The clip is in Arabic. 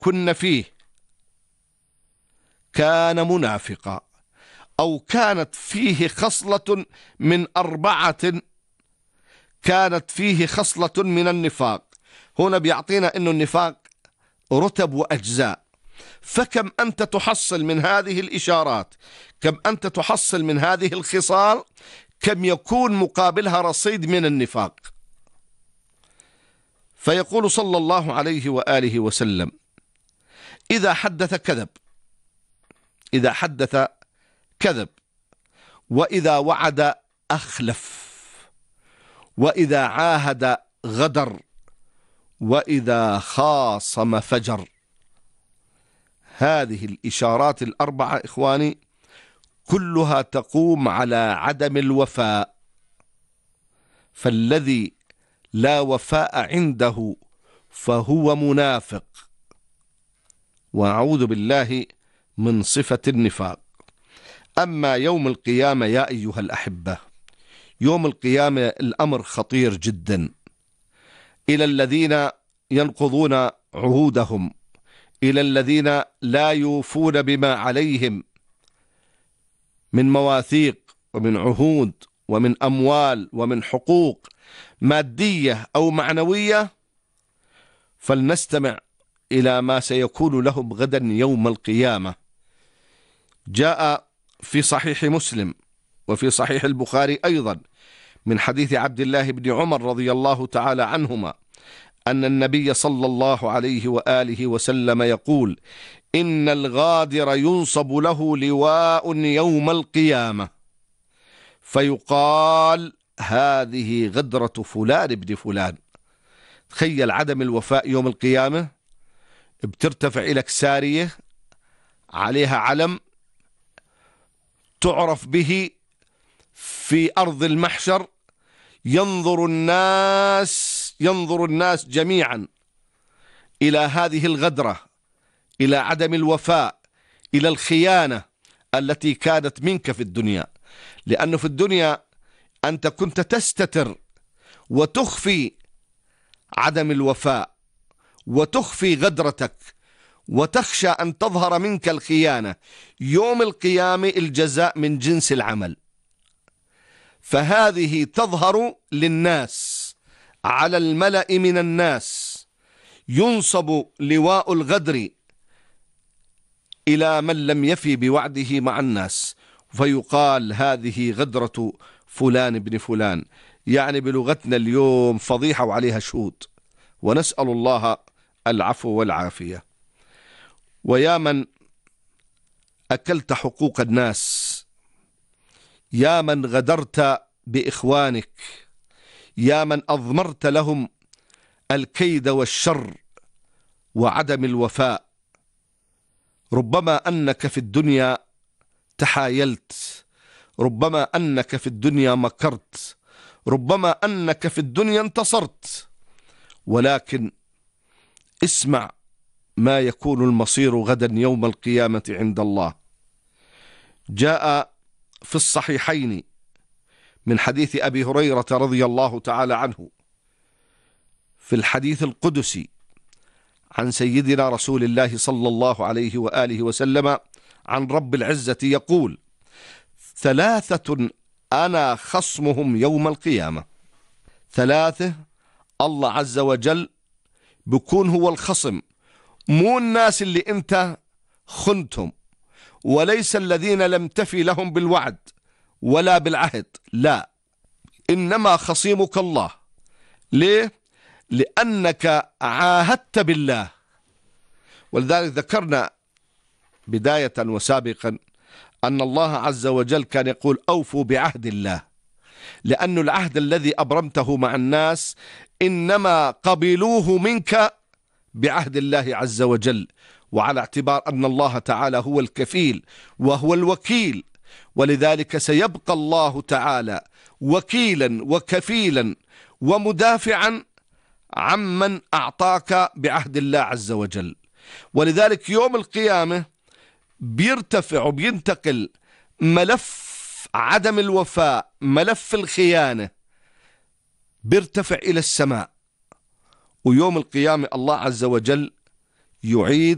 كن فيه كان منافقا، أو كانت فيه خصلة من 4 كانت فيه خصلة من النفاق. هنا بيعطينا أن النفاق رتب وأجزاء، فكم أنت تحصل من هذه الإشارات، كم أنت تحصل من هذه الخصال، كم يكون مقابلها رصيد من النفاق. فيقول صلى الله عليه وآله وسلم: إذا حدث كذب، إذا حدث كذب، وإذا وعد أخلف، وإذا عاهد غدر، وإذا خاصم فجر. هذه الإشارات 4 إخواني كلها تقوم على عدم الوفاء، فالذي لا وفاء عنده فهو منافق، وأعوذ بالله من صفة النفاق. أما يوم القيامة يا أيها الأحبة، يوم القيامة الأمر خطير جدا. إلى الذين ينقضون عهودهم، إلى الذين لا يوفون بما عليهم من مواثيق ومن عهود ومن أموال ومن حقوق مادية أو معنوية، فلنستمع إلى ما سيكون لهم غدا يوم القيامة. جاء في صحيح مسلم وفي صحيح البخاري أيضا من حديث عبد الله بن عمر رضي الله تعالى عنهما أن النبي صلى الله عليه وآله وسلم يقول: إن الغادر ينصب له لواء يوم القيامة فيقال: هذه غدرة فلان ابن فلان. تخيل عدم الوفاء يوم القيامة، بترتفع لك سارية عليها علم تعرف به في أرض المحشر، ينظر الناس جميعا إلى هذه الغدرة، إلى عدم الوفاء، إلى الخيانة التي كانت منك في الدنيا. لأنه في الدنيا أنت كنت تستتر وتخفي عدم الوفاء وتخفي غدرتك وتخشى أن تظهر منك الخيانة. يوم القيامة الجزاء من جنس العمل، فهذه تظهر للناس على الملأ من الناس، ينصب لواء الغدر إلى من لم يفي بوعده مع الناس، فيقال: هذه غدرة فلان ابن فلان. يعني بلغتنا اليوم فضيحة وعليها شهود، ونسأل الله العفو والعافية. ويا من أكلت حقوق الناس، يا من غدرت بإخوانك، يا من أضمرت لهم الكيد والشر وعدم الوفاء. ربما أنك في الدنيا تحايلت، ربما أنك في الدنيا مكرت، ربما أنك في الدنيا انتصرت، ولكن اسمع ما يكون المصير غدا يوم القيامة عند الله. جاء في الصحيحين من حديث أبي هريرة رضي الله تعالى عنه في الحديث القدسي عن سيدنا رسول الله صلى الله عليه وآله وسلم عن رب العزة يقول: 3 أنا خصمهم يوم القيامة. 3 الله عز وجل بيكون هو الخصم، مو الناس اللي انت خنتهم، وليس الذين لم تفي لهم بالوعد ولا بالعهد، لا، إنما خصيمك الله. ليه؟ لأنك عاهدت بالله. ولذلك ذكرنا بداية وسابقا أن الله عز وجل كان يقول: أوفوا بعهد الله، لأن العهد الذي أبرمته مع الناس إنما قبلوه منك بعهد الله عز وجل، وعلى اعتبار أن الله تعالى هو الكفيل وهو الوكيل، ولذلك سيبقى الله تعالى وكيلا وكفيلا ومدافعا عمن أعطاك بعهد الله عز وجل. ولذلك يوم القيامة بيرتفع وبينتقل ملف عدم الوفاء، ملف الخيانة، بيرتفع إلى السماء، ويوم القيامة الله عز وجل يعيد